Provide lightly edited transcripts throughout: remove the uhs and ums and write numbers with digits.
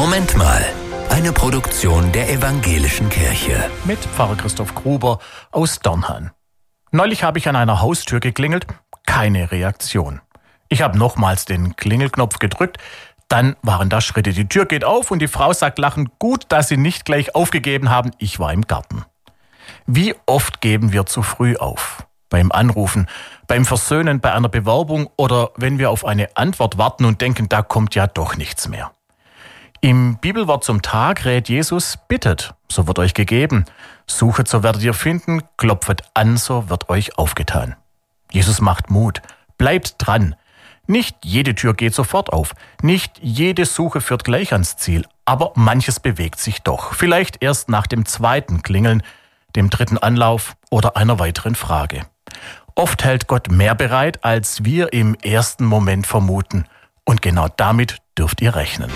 Moment mal. Eine Produktion der Evangelischen Kirche. Mit Pfarrer Christoph Gruber aus Dornhan. Neulich habe ich an einer Haustür geklingelt, keine Reaktion. Ich habe nochmals den Klingelknopf gedrückt, dann waren da Schritte. Die Tür geht auf und die Frau sagt lachend, gut, dass Sie nicht gleich aufgegeben haben, ich war im Garten. Wie oft geben wir zu früh auf? Beim Anrufen, beim Versöhnen, bei einer Bewerbung oder wenn wir auf eine Antwort warten und denken, da kommt ja doch nichts mehr. Im Bibelwort zum Tag rät Jesus, bittet, so wird euch gegeben. Suchet, so werdet ihr finden. Klopfet an, so wird euch aufgetan. Jesus macht Mut. Bleibt dran. Nicht jede Tür geht sofort auf. Nicht jede Suche führt gleich ans Ziel. Aber manches bewegt sich doch. Vielleicht erst nach dem zweiten Klingeln, dem dritten Anlauf oder einer weiteren Frage. Oft hält Gott mehr bereit, als wir im ersten Moment vermuten. Und genau damit dürft ihr rechnen.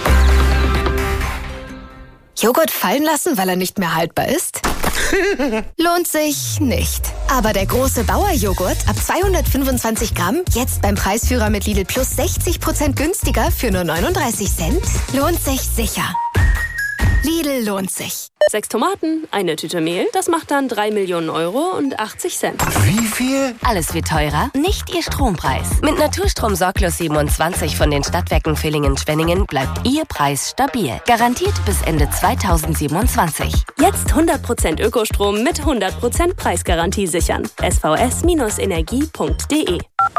Joghurt fallen lassen, weil er nicht mehr haltbar ist? Lohnt sich nicht. Aber der große Bauer-Joghurt ab 225 Gramm, jetzt beim Preisführer mit Lidl Plus 60% günstiger für nur 39 Cent, lohnt sich sicher. Lidl lohnt sich. 6 Tomaten, eine Tüte Mehl, das macht dann 3.000.000 € und 80 Cent. Wie viel? Alles wird teurer, nicht Ihr Strompreis. Mit Naturstrom Sorglos 27 von den Stadtwerken Villingen-Schwenningen bleibt Ihr Preis stabil. Garantiert bis Ende 2027. Jetzt 100% Ökostrom mit 100% Preisgarantie sichern. svs-energie.de.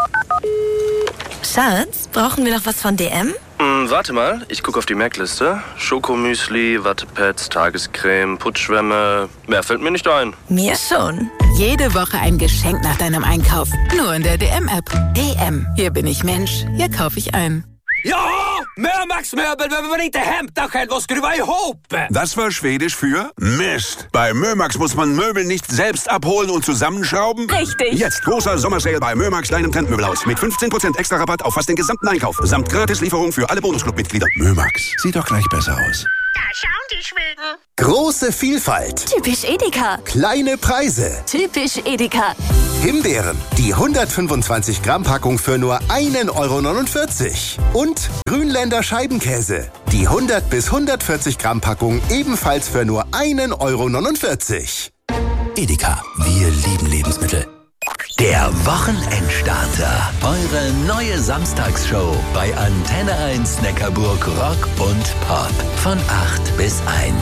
Schatz, brauchen wir noch was von DM? Warte mal, ich gucke auf die Merkliste. Schokomüsli, Wattepads, Tagescreme, Putzschwämme. Mehr fällt mir nicht ein. Mir schon. Jede Woche ein Geschenk nach deinem Einkauf. Nur in der DM-App. DM. Hier bin ich Mensch. Hier kaufe ich ein. Ja, Mömax-Möbel, wenn wir inte hämta själv och skruva ihop. Das war Schwedisch für Mist. Bei Mömax muss man Möbel nicht selbst abholen und zusammenschrauben. Richtig. Jetzt großer Sommersale bei Mömax kleinem Trendmöbelhaus mit 15% extra Rabatt auf fast den gesamten Einkauf. Samt Gratislieferung für alle Bonusclub-Mitglieder. Mömax. Sieht doch gleich besser aus. Da schauen die Schweden. Große Vielfalt. Typisch Edeka. Kleine Preise. Typisch Edeka. Himbeeren, die 125 Gramm Packung für nur 1,49 €. Und Grünländer Scheibenkäse, die 100 bis 140 Gramm Packung ebenfalls für nur 1,49 €. Edeka, wir lieben Lebensmittel. Der Wochenendstarter. Eure neue Samstagsshow bei Antenne 1 Neckarburg Rock und Pop. Von 8 bis 1.